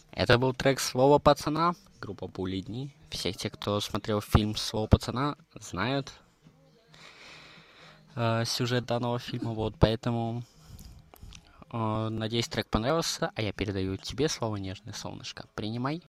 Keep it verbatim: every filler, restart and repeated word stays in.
Это был трек «Слово пацана», группа «Пули дни». Все те, кто смотрел фильм «Слово пацана», знают э, сюжет данного фильма, вот, поэтому э, надеюсь, трек понравился, а я передаю тебе слово «Нежное солнышко». Принимай.